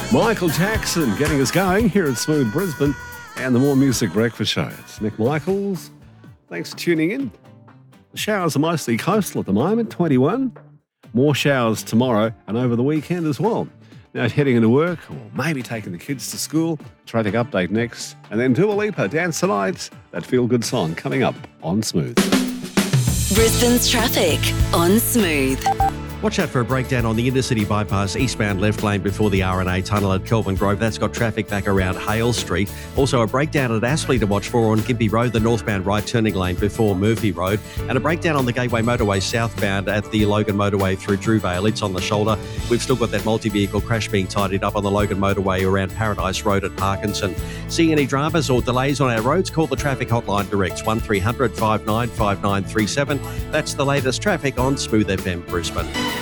Michael Jackson getting us going here at Smooth Brisbane and the More Music Breakfast Show. It's Nick Michaels. Thanks for tuning in. The showers are mostly coastal at the moment, 21. More showers tomorrow and over the weekend as well. Now heading into work or maybe taking the kids to school. Traffic update next. And then Dua Lipa, Dance the Night, that feel-good song coming up on Smooth. Brisbane's traffic on Smooth. Watch out for a breakdown on the Intercity Bypass eastbound left lane before the R&A tunnel at Kelvin Grove. That's got traffic back around Hale Street. Also a breakdown at Aspley to watch for on Gympie Road, the northbound right turning lane before Murphy Road. And a breakdown on the Gateway Motorway southbound at the Logan Motorway through Drewvale. It's on the shoulder. We've still got that multi-vehicle crash being tidied up on the Logan Motorway around Paradise Road at Parkinson. See any dramas or delays on our roads? Call the traffic hotline direct 1300 59 5937. That's the latest traffic on Smooth FM Brisbane.